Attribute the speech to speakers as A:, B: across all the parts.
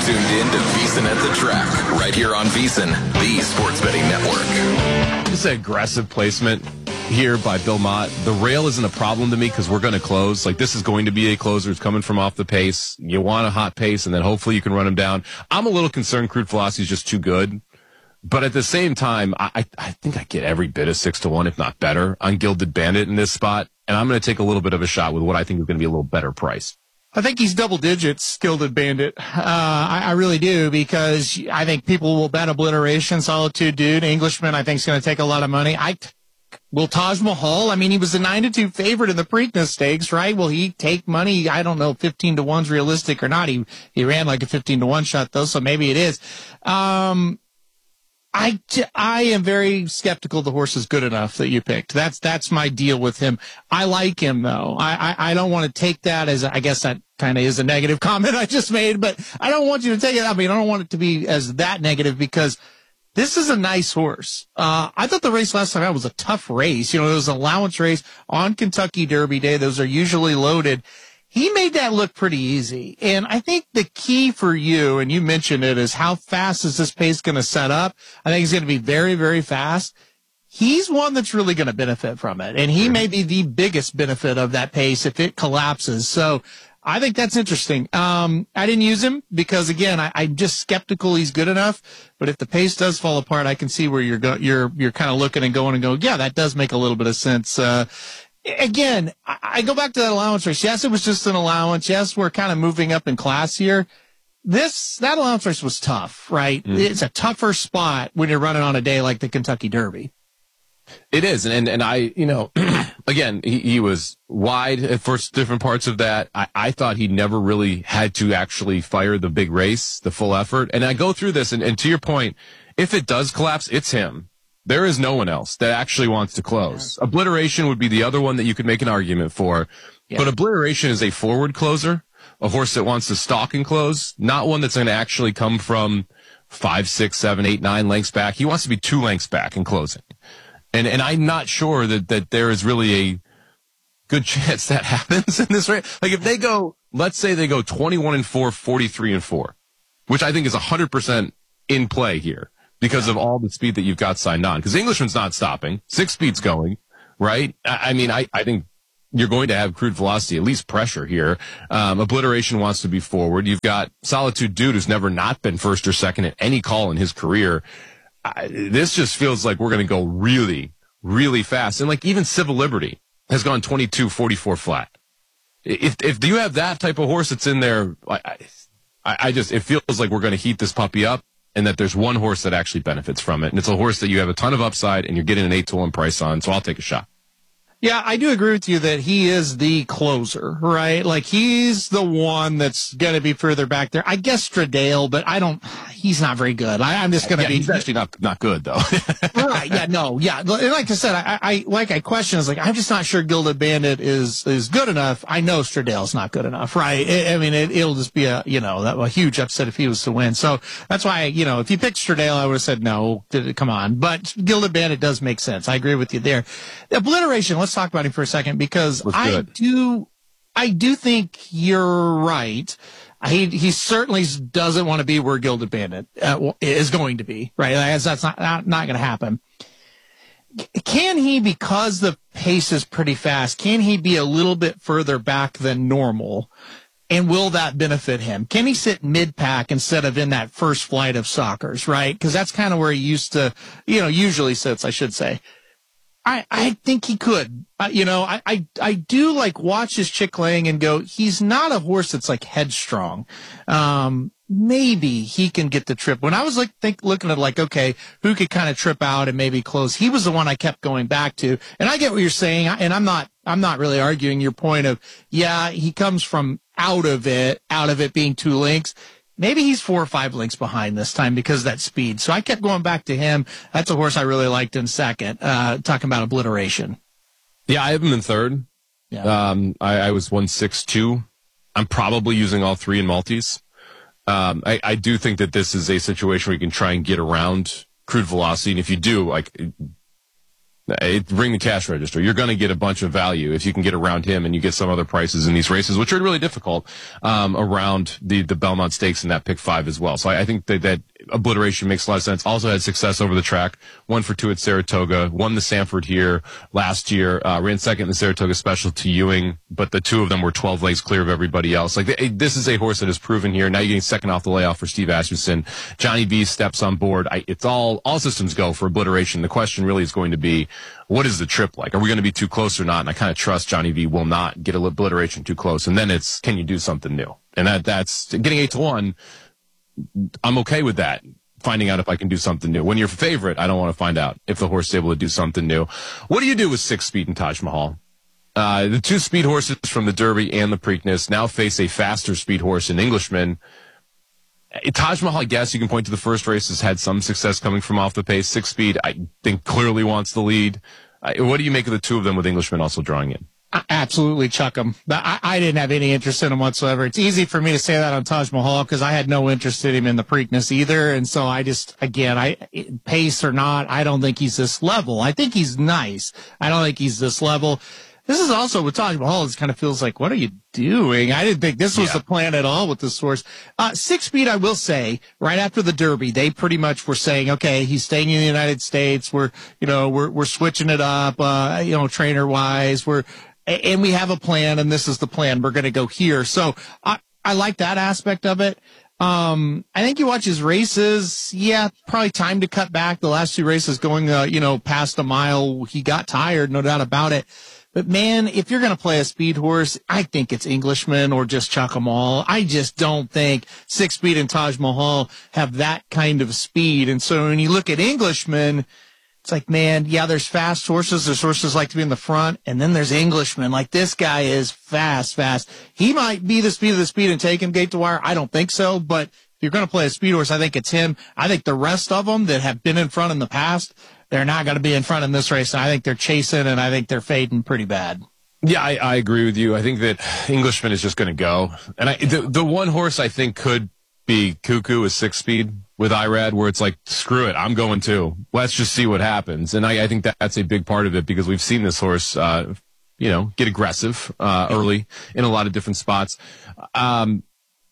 A: tuned in to VSiN at the Track, right here on VSiN, the Sports Betting Network.
B: Just an aggressive placement here by Bill Mott. The rail isn't a problem to me because we're going to close. Like, this is going to be a closer. It's coming from off the pace. You want a hot pace, and then hopefully you can run him down. I'm a little concerned Crude Velocity is just too good. But at the same time, I think I get every bit of 6-1, if not better, on Gilded Bandit in this spot. And I'm going to take a little bit of a shot with what I think is going to be a little better price.
C: I think he's double digits, Gilded Bandit. I really do, because I think people will bet Obliteration, Solitude Dude. Englishman, I think, is going to take a lot of money. Will Taj Mahal, I mean, he was a 9-2 favorite in the Preakness Stakes, right? Will he take money? I don't know if 15-1's realistic or not. He ran like a 15-1 shot, though, so maybe it is. I am very skeptical the horse is good enough that you picked. That's my deal with him. I like him, though. I don't want to take that as, I guess that kind of is a negative comment I just made, but I don't want you to take it. I mean, I don't want it to be as that negative, because this is a nice horse. I thought the race last time out was a tough race. You know, it was an allowance race on Kentucky Derby Day. Those are usually loaded. He made that look pretty easy. And I think the key for you, and you mentioned it, is how fast is this pace going to set up? I think he's going to be very, very fast. He's one that's really going to benefit from it. And he may be the biggest benefit of that pace if it collapses. So I think that's interesting. I didn't use him because, again, I'm just skeptical he's good enough. But if the pace does fall apart, I can see where you're kind of looking and going, yeah, that does make a little bit of sense. Again, I go back to that allowance race. Yes, it was just an allowance. Yes, we're kind of moving up in class here. That allowance race was tough, right? It's a tougher spot when you're running on a day like the Kentucky Derby.
B: It is. And I, again, he was wide for different parts of that. I thought he never really had to actually fire the big race, the full effort. And I go through this, and to your point, if it does collapse, it's him. There is no one else that actually wants to close. Obliteration would be the other one that you could make an argument for. Yeah. But Obliteration is a forward closer, a horse that wants to stalk and close, not one that's going to actually come from 5, 6, 7, 8, 9 lengths back. He wants to be 2 lengths back in closing. And I'm not sure that there is really a good chance that happens in this race. Like, if they go, let's say they go 21-4, 43-4, which I think is 100% in play here, because of all the speed that you've got signed on. Because Englishman's not stopping. 6 speed's going, right? I mean, I think you're going to have Crude Velocity, at least pressure here. Obliteration wants to be forward. You've got Solitude Dude, who's never not been first or second at any call in his career. This just feels like we're going to go really, really fast. And like, even Civil Liberty has gone 22-44 flat. If you have that type of horse that's in there, it feels like we're going to heat this puppy up, and that there's one horse that actually benefits from it. And it's a horse that you have a ton of upside, and you're getting an 8-1 price on, so I'll take a shot.
C: Yeah, I do agree with you that he is the closer, right? Like, he's the one that's going to be further back there. I guess Stradale, but he's not very good. I'm just going to be.
B: He's actually not good, though.
C: Right, yeah, no, yeah. Like I said, I question is, like, I'm just not sure Gilded Bandit is good enough. I know Stradale's not good enough, right? It'll just be a huge upset if he was to win. So that's why, if you picked Stradale, I would have said, no, come on. But Gilded Bandit does make sense. I agree with you there. Obliteration, let's talk about him for a second, because I do think you're right. He certainly doesn't want to be where Gilded Bandit is going to be, right? That's not going to happen. Can he, because the pace is pretty fast, can he be a little bit further back than normal? And will that benefit him? Can he sit mid-pack instead of in that first flight of Sockers, right? Because that's kind of where he used to, usually sits, I should say. I think he could. I do watch his chick laying and go, he's not a horse that's headstrong. Maybe he can get the trip. When I was looking at okay, who could kind of trip out and maybe close, he was the one I kept going back to. And I get what you're saying, and I'm not really arguing your point of, yeah, he comes from out of it being 2 lengths. Maybe he's 4 or 5 lengths behind this time because of that speed. So I kept going back to him. That's a horse I really liked in second, talking about Obliteration.
B: Yeah, I have him in third.
C: Yeah.
B: I was 162. I'm probably using all 3 in multis. I do think that this is a situation where you can try and get around Crude Velocity. And if you do, Bring the cash register. You're going to get a bunch of value if you can get around him and you get some other prices in these races, which are really difficult, around the Belmont Stakes and that pick 5 as well. So I think that Obliteration makes a lot of sense. Also had success over the track. 1-for-2 at Saratoga. Won the Sanford here last year. Ran second in the Saratoga Special to Ewing, but the two of them were 12 lengths clear of everybody else. This is a horse that is proven here. Now you're getting second off the layoff for Steve Asmussen. Johnny V steps on board. It's all systems go for Obliteration. The question really is going to be, what is the trip like? Are we going to be too close or not? And I kind of trust Johnny V will not get Obliteration too close. And then it's, can you do something new? And that's getting 8-1. I'm okay with that. Finding out if I can do something new. When you're favorite, I don't want to find out if the horse is able to do something new. What do you do with 6 Speed and Taj Mahal? The 2 speed horses from the Derby and the Preakness now face a faster speed horse in Englishman. Taj Mahal, I guess you can point to the first race, has had some success coming from off the pace. 6 Speed, I think, clearly wants the lead. What do you make of the two of them with Englishman also drawing in?
C: Absolutely chuck him. I didn't have any interest in him whatsoever. It's easy for me to say that on Taj Mahal because I had no interest in him in the Preakness either. And so I just, again, pace or not, I don't think he's this level. I think he's nice. I don't think he's this level. This is also with Taj Mahal, it kind of feels like, what are you doing? I didn't think this was the plan at all with this horse. 6 Speed, I will say, right after the Derby, they pretty much were saying, okay, he's staying in the United States. We're switching it up, trainer wise. And we have a plan, and this is the plan. We're going to go here. So I like that aspect of it. I think you watch his races. Yeah, probably time to cut back. The last 2 races going, past a mile, he got tired, no doubt about it. But man, if you're going to play a speed horse, I think it's Englishman or just chuck them all. I just don't think 6 Speed and Taj Mahal have that kind of speed. And so when you look at Englishman, it's like, man, yeah, there's fast horses. There's horses like to be in the front. And then there's Englishmen. Like, this guy is fast. He might be the speed of the speed and take him gate to wire. I don't think so. But if you're going to play a speed horse, I think it's him. I think the rest of them that have been in front in the past, they're not going to be in front in this race. And I think they're chasing, and I think they're fading pretty bad.
B: Yeah, I agree with you. I think that Englishman is just going to go. And the one horse I think could be Cuckoo is 6 Speed with Irad, where it's like, screw it, I'm going too. Let's just see what happens. And I think that's a big part of it because we've seen this horse, get aggressive early in a lot of different spots. Want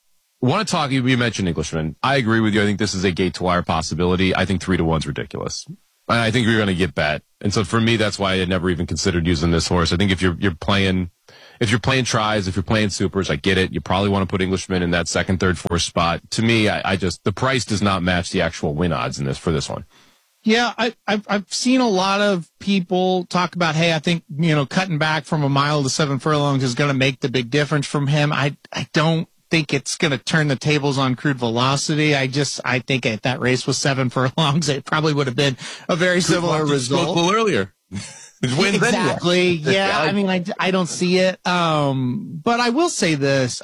B: to talk, you mentioned Englishman. I agree with you. I think this is a gate to wire possibility. I think 3-1's ridiculous. I think you're going to get bet. And so for me, that's why I had never even considered using this horse. I think if you're playing tries, if you're playing supers, I get it. You probably want to put Englishman in that second, third, fourth spot. To me, the price does not match the actual win odds for this one.
C: Yeah, I've seen a lot of people talk about, hey, I think, cutting back from a mile to 7 furlongs is going to make the big difference from him. I don't think it's going to turn the tables on Crude Velocity. I think if that race was 7 furlongs, it probably would have been a very similar result.
B: Spoke a little earlier.
C: Exactly. Yeah. I mean, I don't see it. But I will say this.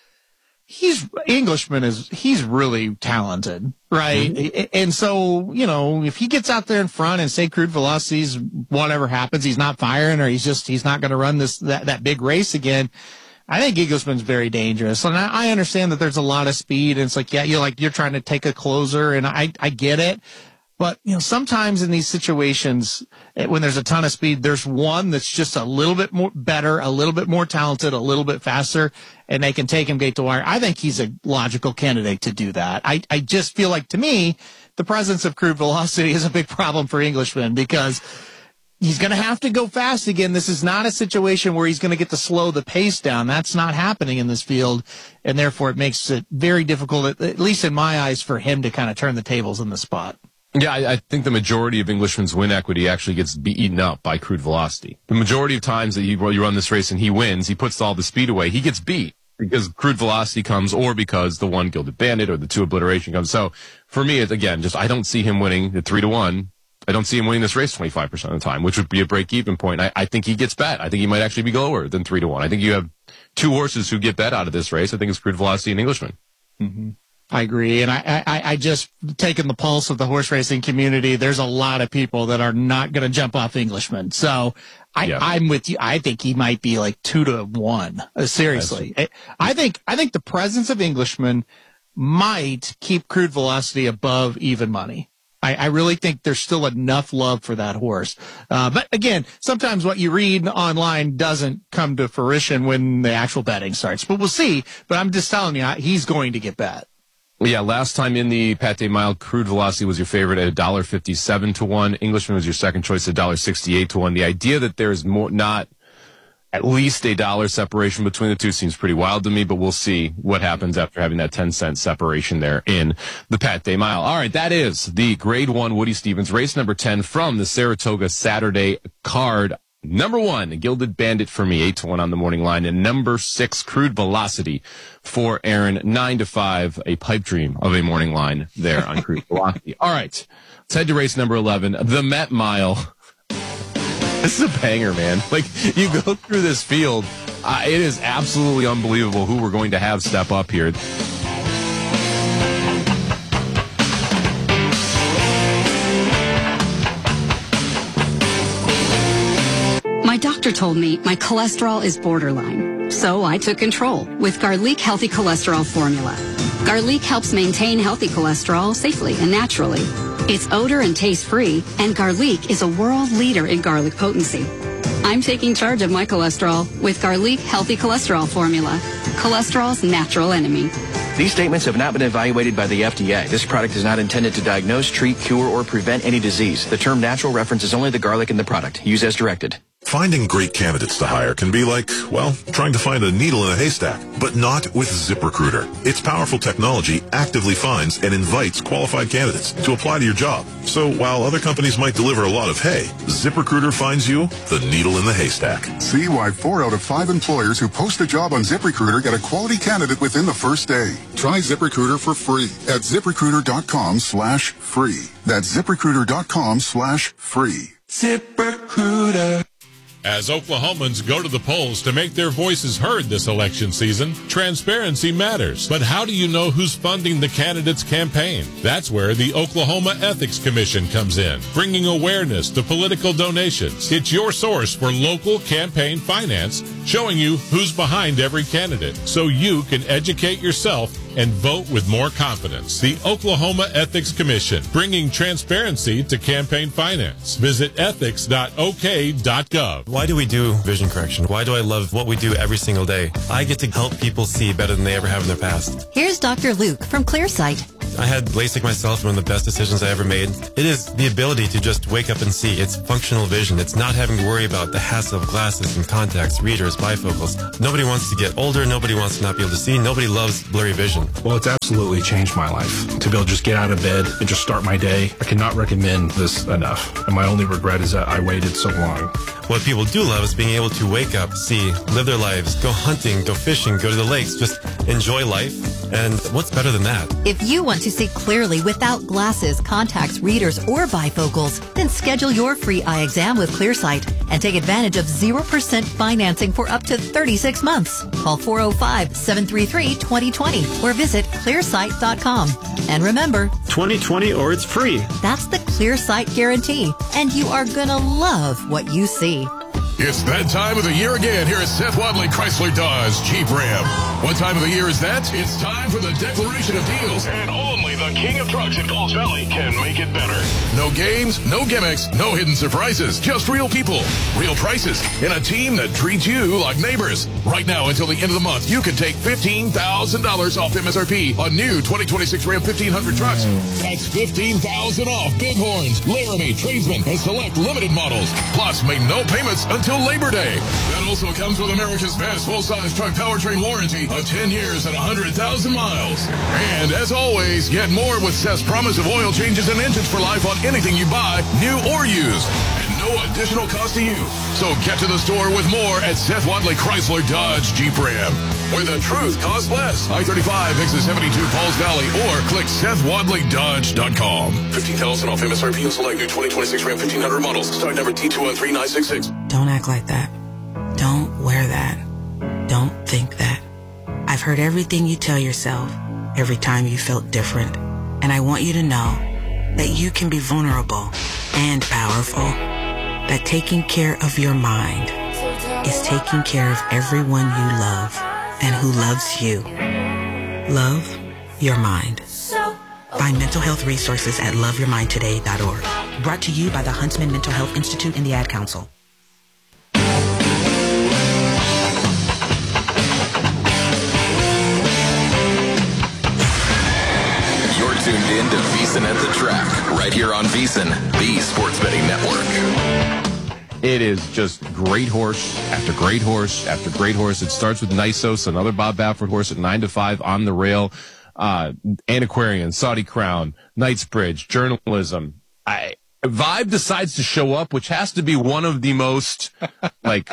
C: Englishman he's really talented, right? Mm-hmm. And so, if he gets out there in front and say Crude Velocity's whatever happens, he's not firing or he's not going to run that big race again. I think Englishman's very dangerous. And I understand that there's a lot of speed and it's like, yeah, you're trying to take a closer and I get it. But, sometimes in these situations, when there's a ton of speed, there's one that's just a little bit more better, a little bit more talented, a little bit faster, and they can take him gate to wire. I think he's a logical candidate to do that. I just feel like, to me, the presence of Crude Velocity is a big problem for Englishman because he's going to have to go fast again. This is not a situation where he's going to get to slow the pace down. That's not happening in this field, and therefore it makes it very difficult, at least in my eyes, for him to kind of turn the tables in the spot.
B: Yeah, I think the majority of Englishman's win equity actually gets eaten up by Crude Velocity. The majority of times that you run this race and he wins, he puts all the speed away, he gets beat because Crude Velocity comes or because the 1 Gilded Bandit or the 2 Obliteration comes. So for me, it's, again, I don't see him winning at 3-1. I don't see him winning this race 25% of the time, which would be a break-even point. I think he gets bet. I think he might actually be lower than 3-1. I think you have 2 horses who get bet out of this race. I think it's Crude Velocity and Englishman.
C: Mm-hmm. I agree. And I just taken the pulse of the horse racing community. There's a lot of people that are not going to jump off Englishman. So I'm with you. I think he might be like 2-1. Seriously. I think the presence of Englishman might keep Crude Velocity above even money. I really think there's still enough love for that horse. But again, sometimes what you read online doesn't come to fruition when the actual betting starts. But we'll see. But I'm just telling you, he's going to get bet.
B: Yeah, last time in the Pate Mile, Crude Velocity was your favorite at $1.57 to 1. Englishman was your second choice at $1.68 to 1. The idea that there's not at least $1 separation between the two seems pretty wild to me, but we'll see what happens after having that 10-cent separation there in the Pate Mile. All right, that is the Grade 1 Woody Stephens race number 10 from the Saratoga Saturday card. Number 1, Gilded Bandit for me, 8 to 1 on the morning line. And number 6, Crude Velocity for Aaron, 9 to 5, a pipe dream of a morning line there on Crude Velocity. All right, let's head to race number 11, the Met Mile. This is a banger, man. Like, you go through this field, it is absolutely unbelievable who we're going to have step up here.
D: My doctor told me my cholesterol is borderline, so I took control with Garlic Healthy Cholesterol Formula. Garlic helps maintain healthy cholesterol safely and naturally. It's odor and taste-free, and Garlic is a world leader in garlic potency. I'm taking charge of my cholesterol with Garlic Healthy Cholesterol Formula, cholesterol's natural enemy.
E: These statements have not been evaluated by the FDA. This product is not intended to diagnose, treat, cure, or prevent any disease. The term natural references only the garlic in the product. Use as directed.
F: Finding great candidates to hire can be like, well, trying to find a needle in a haystack, but not with ZipRecruiter. Its powerful technology actively finds and invites qualified candidates to apply to your job. So while other companies might deliver a lot of hay, ZipRecruiter finds you the needle in the haystack.
G: See why 4 out of 5 employers who post a job on ZipRecruiter get a quality candidate within the first day. Try ZipRecruiter for free at ZipRecruiter.com/free. That's ZipRecruiter.com/free.
H: ZipRecruiter. As Oklahomans go to the polls to make their voices heard this election season, transparency matters. But how do you know who's funding the candidate's campaign? That's where the Oklahoma Ethics Commission comes in, bringing awareness to political donations. It's your source for local campaign finance, showing you who's behind every candidate, so you can educate yourself and vote with more confidence. The Oklahoma Ethics Commission, bringing transparency to campaign finance. Visit ethics.ok.gov.
I: Why do we do vision correction? Why do I love what we do every single day? I get to help people see better than they ever have in their past.
J: Here's Dr. Luke from ClearSight.
I: I had LASIK myself, one of the best decisions I ever made. It is the ability to just wake up and see. It's functional vision. It's not having to worry about the hassle of glasses and contacts, readers, bifocals. Nobody wants to get older. Nobody wants to not be able to see. Nobody loves blurry vision.
K: Well, it's absolutely changed my life. To be able to just get out of bed and just start my day, I cannot recommend this enough. And my only regret is that I waited so long.
I: What people do love is being able to wake up, see, live their lives, go hunting, go fishing, go to the lakes, just enjoy life. And what's better than that?
J: If you want to see clearly without glasses, contacts, readers, or bifocals, then schedule your free eye exam with ClearSight and take advantage of 0% financing for up to 36 months. Call 405-733-2020 or visit clearsight.com. And remember,
L: 2020 or it's free.
J: That's the ClearSight guarantee, and you are gonna love what you see.
A: It's that time of the year again here at Seth Wadley Chrysler Dodge Jeep Ram. What time of the year is that? It's time for the declaration of deals, and only the king of trucks in Falls Valley can make it better. No games, no gimmicks, no hidden surprises, just real people, real prices, and a team that treats you like neighbors. Right now until the end of the month, you can take $15,000 off MSRP on new 2026 Ram 1500 trucks. That's $15,000 off Bighorns, Laramie, Tradesman, and select limited models. Plus, make no payments until Labor Day. That also comes with America's best full-size truck powertrain warranty of 10 years and 100,000 miles. And as always, get more with Seth's promise of oil changes and engines for life on anything you buy, new or used. And no additional cost to you. So get to the store with more at Seth Wadley Chrysler Dodge Jeep Ram, where the truth costs less. I-35 exit 72 Falls Valley, or click SethWadleyDodge.com. $15,000 off MSRP and select new 2026 Ram 1500 models. Stock number T213966.
M: Don't act like that. Don't wear that. Don't think that. I've heard everything you tell yourself every time you felt different. And I want you to know that you can be vulnerable and powerful. That taking care of your mind is taking care of everyone you love and who loves you. Love your mind. Find mental health resources at loveyourmindtoday.org. Brought to you by the Huntsman Mental Health Institute and the Ad Council.
N: You're tuned in to VEASAN at the Track, right here on VEASAN, the sports betting network.
B: It is just great horse after great horse after great horse. It starts with Nisos, another Bob Baffert horse at 9-5 on the rail. Antiquarian, Saudi Crown, Knightsbridge, Journalism. Vibe decides to show up, which has to be one of the most, like,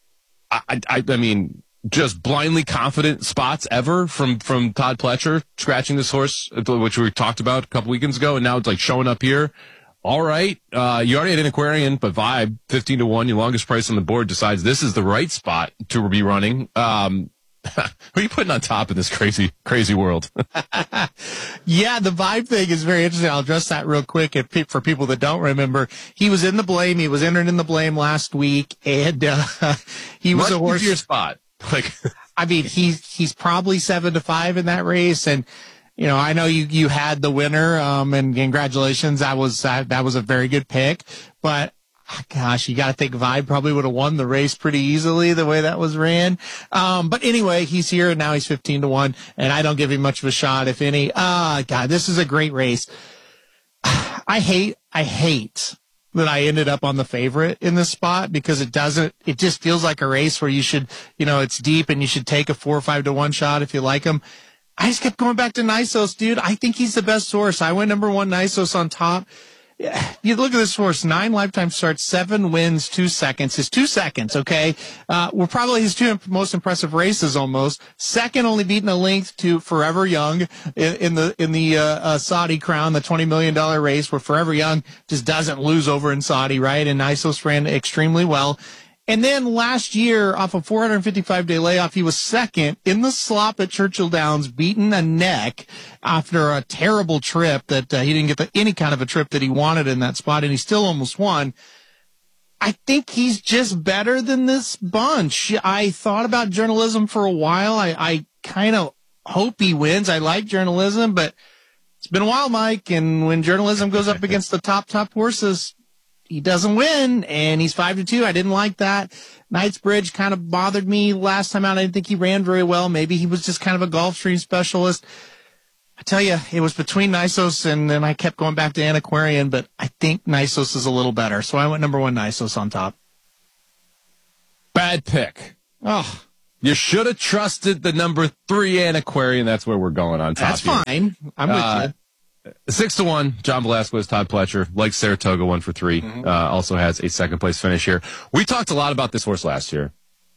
B: I mean, just blindly confident spots ever from Todd Pletcher scratching this horse, which we talked about a couple weekends ago, and now it's like showing up here. All right. You already had Antiquarian, but Vibe, 15-1, your longest price on the board, decides this is the right spot to be running. Who are you putting on top in this crazy world?
C: Yeah, the Vibe thing is very interesting. I'll address that real quick for people that don't remember. He was in the blame. He was entered in the blame last week, and he was a horse.
B: Your spot. Like,
C: I mean, he's probably 7-5 in that race, and you know, I know you had the winner, and congratulations. That was a very good pick, but gosh, you got to think Vibe probably would have won the race pretty easily the way that was ran. But anyway, he's here and now he's 15-1, and I don't give him much of a shot, if any. God, this is a great race. I hate that I ended up on the favorite in this spot because it just feels like a race where you should, you know, it's deep and you should take a 4 or 5-1 shot if you like him. I just kept going back to Nisos, dude. I think he's the best horse. I went number 1 Nisos on top. You look at this horse, 9 lifetime starts, 7 wins, 2 seconds. His 2 seconds, okay, were probably his 2 most impressive races almost. Second, only beating a length to Forever Young in the Saudi Crown, the $20 million race where Forever Young just doesn't lose over in Saudi, right? And Nisos ran extremely well. And then last year, off a 455-day layoff, he was second in the slop at Churchill Downs, beating a neck after a terrible trip that he didn't get any kind of a trip that he wanted in that spot, and he still almost won. I think he's just better than this bunch. I thought about Journalism for a while. I kind of hope he wins. I like Journalism, but it's been a while, Mike, and when Journalism goes up against the top horses, he doesn't win, and he's 5-2. I didn't like that. Knightsbridge kind of bothered me last time out. I didn't think he ran very well. Maybe he was just kind of a Gulfstream specialist. I tell you, it was between Nisos and then I kept going back to Antiquarian, but I think Nisos is a little better. So I went number 1 Nisos on top.
B: Bad pick.
C: Oh,
B: you should have trusted the number 3 Antiquarian. That's where we're going on top.
C: That's fine. I'm with you.
B: 6-1, John Velasquez, Todd Pletcher, like Saratoga, 1 for 3.
C: Mm-hmm.
B: Also has a second place finish here. We talked a lot about this horse last year.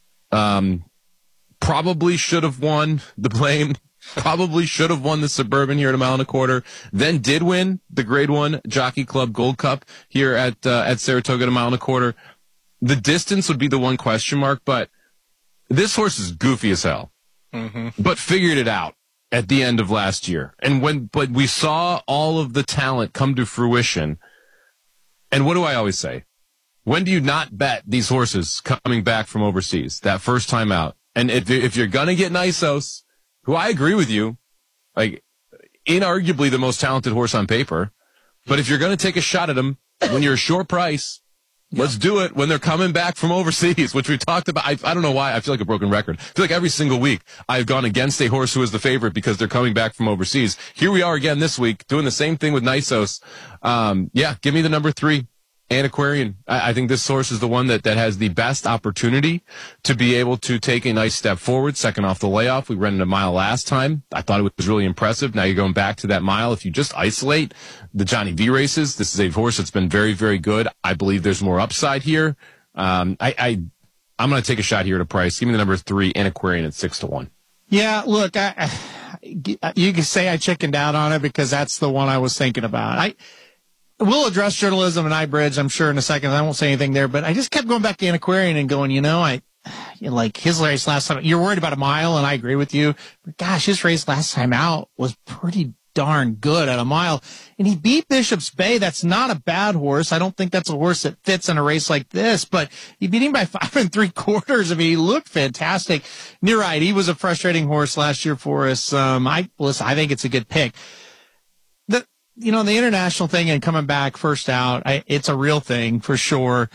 B: Probably should have won the blame. Probably should have won the Suburban here at a 1.25 miles. Then did win the Grade 1 Jockey Club Gold Cup here at Saratoga at a 1.25 miles. The distance would be the one question mark, but this horse is goofy as hell. Mm-hmm. But figured it out at the end of last year. But we saw all of the talent come to fruition. And what do I always say? When do you not bet these horses coming back from overseas that first time out? And if you're going to get Nisos, who I agree with you, like inarguably the most talented horse on paper, but if you're going to take a shot at him when you're a short price, let's do it when they're coming back from overseas, which we've talked about. I don't know why. I feel like a broken record. I feel like every single week I've gone against a horse who is the favorite because they're coming back from overseas. Here we are again this week doing the same thing with Nisos. Give me the number 3 Antiquarian. I think this horse is the one that has the best opportunity to be able to take a nice step forward. Second off the layoff. We ran in a mile last time. I thought it was really impressive. Now you're going back to that mile. If you just isolate the Johnny V races, this is a horse that's been very, very good. I believe there's more upside here. I'm going to take a shot here at a price. Give me the number 3 Antiquarian at 6-1.
C: Yeah, look, you can say I chickened out on it because that's the one I was thinking about. We'll address Journalism and iBridge, I'm sure, in a second. I won't say anything there, but I just kept going back to Antiquarian and going, like his race last time. You're worried about a mile, and I agree with you. But gosh, his race last time out was pretty darn good at a mile. And he beat Bishop's Bay. That's not a bad horse. I don't think that's a horse that fits in a race like this, but he beat him by 5 3/4. I mean, he looked fantastic. And you're right. He was a frustrating horse last year for us. I think it's a good pick. the international thing and coming back first out, it's a real thing for sure.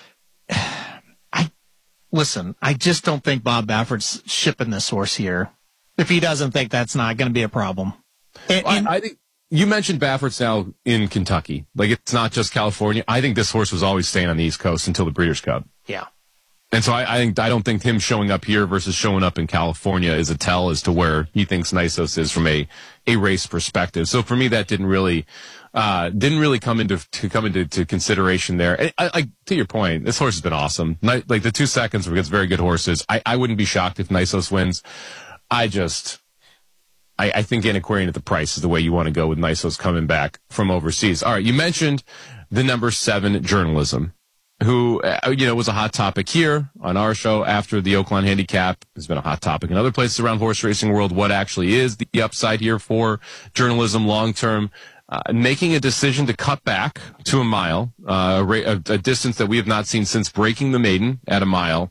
C: I just don't think Bob Baffert's shipping this horse here if he doesn't think that's not going to be a problem.
B: I think you mentioned Baffert's now in Kentucky. Like, it's not just California. I think this horse was always staying on the East Coast until the Breeders' Cup.
C: Yeah.
B: And so I don't think him showing up here versus showing up in California is a tell as to where he thinks Nisos is from a race perspective. So for me, that didn't really come into consideration there. To your point, this horse has been awesome. Like the 2 seconds against very good horses. I wouldn't be shocked if Nisos wins. I think Antiquarian at the price is the way you want to go with Nisos coming back from overseas. All right. You mentioned the number 7 Journalism, who, was a hot topic here on our show after the Oaklawn Handicap. Has been a hot topic in other places around horse racing world. What actually is the upside here for Journalism long term? Making a decision to cut back to a mile, a distance that we have not seen since breaking the maiden at a mile.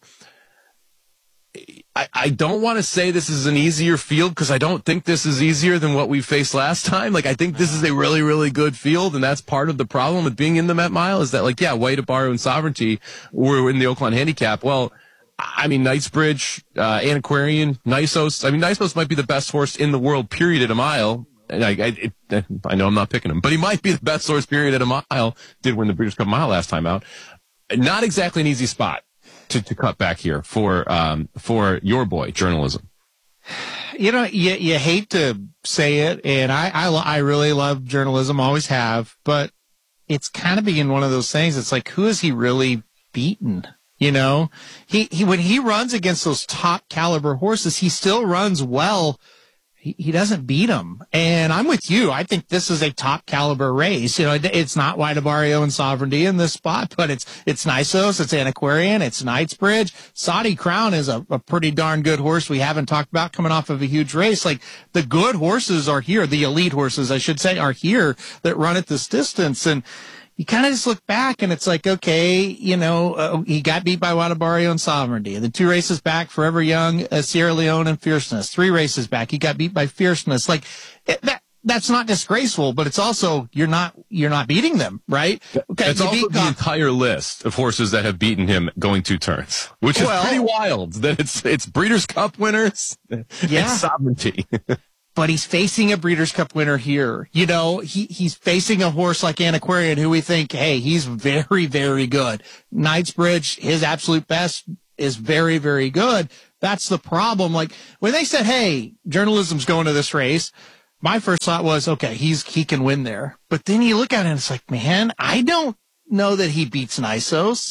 B: I don't want to say this is an easier field because I don't think this is easier than what we faced last time. Like, I think this is a really, really good field, and that's part of the problem with being in the Met Mile is that, White, Abarrio, and Sovereignty were in the Oaklawn Handicap. Well, I mean, Knightsbridge, Antiquarian, Nisos. I mean, Nisos might be the best horse in the world, period, at a mile. And I know I'm not picking him, but he might be the best horse, period, at a mile. Did win the Breeders' Cup Mile last time out. Not exactly an easy spot to cut back here for your boy, Journalism.
C: You hate to say it, and I really love Journalism, always have, but it's kind of being one of those things. It's like, who is he really beaten? He when he runs against those top caliber horses, he still runs well. He doesn't beat them. And I'm with you. I think this is a top caliber race. It's not White, Abarrio, and Sovereignty in this spot, but it's Nisos, it's Antiquarian, it's Knightsbridge. Saudi Crown is a pretty darn good horse we haven't talked about coming off of a huge race. Like, the good horses are here. The elite horses, I should say, are here that run at this distance. And you kind of just look back and it's like, okay, he got beat by White, Abarrio, and Sovereignty. And then 2 races back, Forever Young, Sierra Leone, and Fierceness. 3 races back, he got beat by Fierceness. Like, that's not disgraceful, but it's also, you're not beating them, right? Okay.
B: It's also the entire list of horses that have beaten him going 2 turns, which is pretty wild. That it's Breeders' Cup winners and Sovereignty.
C: But he's facing a Breeders' Cup winner here. He's facing a horse like Antiquarian, who we think, hey, he's very, very good. Knightsbridge, his absolute best, is very, very good. That's the problem. Like, when they said, hey, Journalism's going to this race, my first thought was, okay, he can win there. But then you look at it and it's like, man, I don't know that he beats Nisos,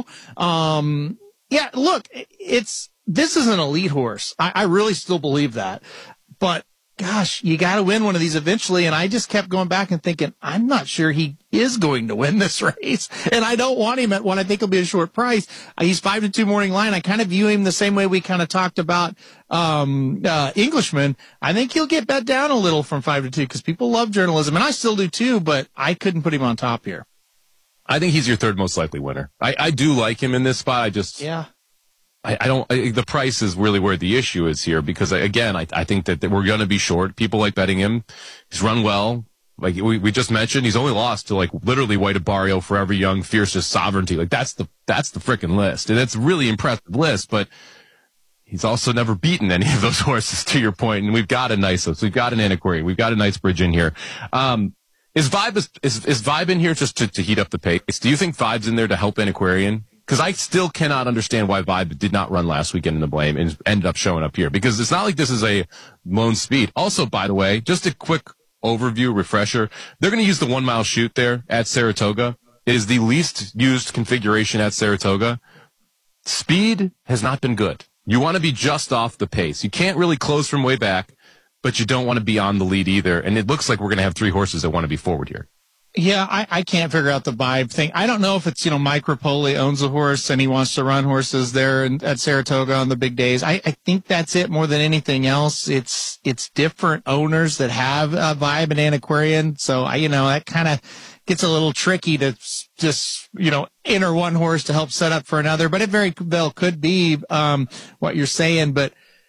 C: Yeah, look, this is an elite horse. I really still believe that. But gosh, you got to win one of these eventually. And I just kept going back and thinking, I'm not sure he is going to win this race. And I don't want him at what I think will be a short price. He's 5-2 morning line. I kind of view him the same way we kind of talked about Englishman. I think he'll get bet down a little from 5-2 because people love Journalism. And I still do too, but I couldn't put him on top here.
B: I think he's your 3rd most likely winner. I do like him in this spot. The price is really where the issue is here because, again, I think that we're going to be short. People like betting him. He's run well. Like we just mentioned, he's only lost to literally White, Abarrio, Forever Young, Fiercest, Sovereignty. Like that's the freaking list. And it's a really impressive list, but he's also never beaten any of those horses, to your point. And we've got a Nisos, we've got an Antiquarian, we've got a Knightsbridge in here. Is Vibe in here just to heat up the pace? Do you think Vibe's in there to help Antiquarian? Because I still cannot understand why Vibe did not run last weekend in the Blame and ended up showing up here. Because it's not like this is a lone speed. Also, by the way, just a quick overview, refresher. They're going to use the 1 mile chute there at Saratoga. It is the least used configuration at Saratoga. Speed has not been good. You want to be just off the pace. You can't really close from way back, but you don't want to be on the lead either. And it looks like we're going to have 3 horses that want to be forward here.
C: Yeah, I can't figure out the Vibe thing. I don't know if it's, Mike Rapoli owns a horse and he wants to run horses there at Saratoga on the big days. I think that's it more than anything else. It's different owners that have Vibe and Antiquarian. So that kind of gets a little tricky to just, enter one horse to help set up for another, but it very well could be, what you're saying. But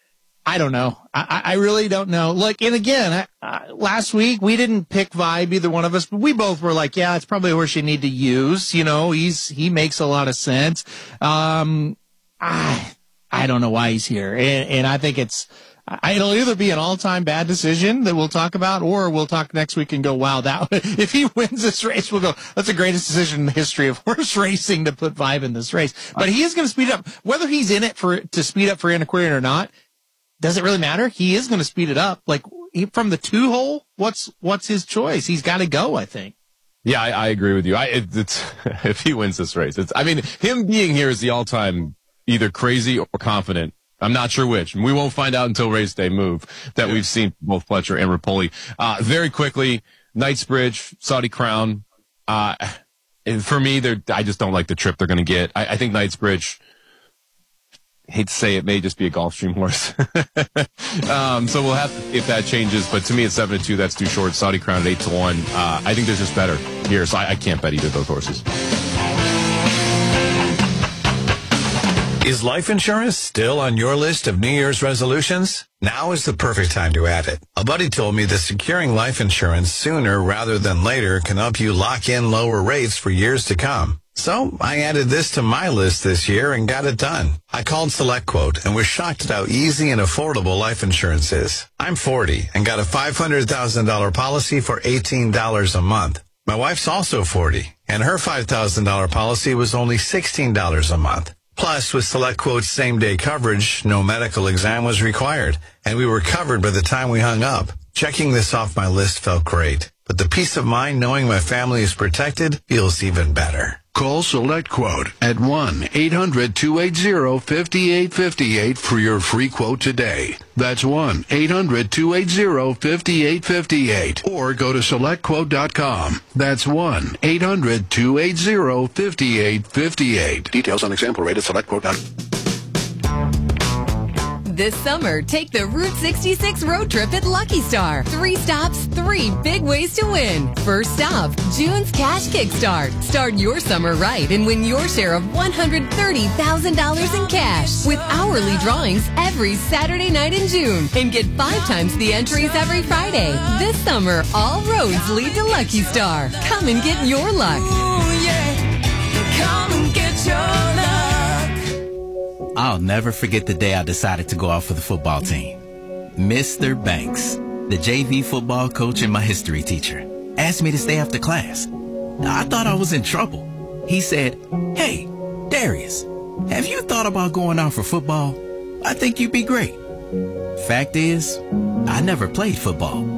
C: I don't know. I really don't know. Like, and again, last week we didn't pick Vibe, either one of us, but we both were like, yeah, it's probably a horse you need to use. He makes a lot of sense. I don't know why he's here. And I think it'll either be an all-time bad decision that we'll talk about, or we'll talk next week and go, wow, if he wins this race, we'll go, that's the greatest decision in the history of horse racing to put Vibe in this race. But he is going to speed up. Whether he's in it to speed up for Antiquarian or not, does it really matter? He is going to speed it up. Like, from the 2-hole, what's his choice? He's got to go, I think.
B: Yeah, I agree with you. If he wins this race, him being here is the all-time either crazy or confident. I'm not sure which. We won't find out until race day move that we've seen both Pletcher and Rapoli. Very quickly, Knightsbridge, Saudi Crown. For me, I just don't like the trip they're going to get. I think Knightsbridge, hate to say it, may just be a Gulfstream horse. So we'll have to see if that changes. But to me, it's 7-2. That's too short. Saudi Crown at 8-1. I think they're just better here. So I can't bet either of those horses.
O: Is life insurance still on your list of New Year's resolutions? Now is the perfect time to add it. A buddy told me that securing life insurance sooner rather than later can help you lock in lower rates for years to come. So I added this to my list this year and got it done. I called SelectQuote and was shocked at how easy and affordable life insurance is. I'm 40 and got a $500,000 policy for $18 a month. My wife's also 40 and her $5,000 policy was only $16 a month. Plus, with SelectQuote's same-day coverage, no medical exam was required, and we were covered by the time we hung up. Checking this off my list felt great, but the peace of mind knowing my family is protected feels even better.
P: Call SelectQuote at 1-800-280-5858 for your free quote today. That's 1-800-280-5858. Or go to SelectQuote.com. That's 1-800-280-5858. Details on example rate at SelectQuote.com.
Q: This summer, take the Route 66 road trip at Lucky Star. 3 stops, 3 big ways to win. First stop, June's Cash Kickstart. Start your summer right and win your share of $130,000 in cash with hourly drawings every Saturday night in June. And get 5 times the entries every Friday. This summer, all roads lead to Lucky Star. Come and get your luck.
R: Ooh, yeah. Come and get your luck.
S: I'll never forget the day I decided to go out for the football team. Mr. Banks, the JV football coach and my history teacher, asked me to stay after class. I thought I was in trouble. He said, "Hey, Darius, have you thought about going out for football? I think you'd be great." Fact is, I never played football.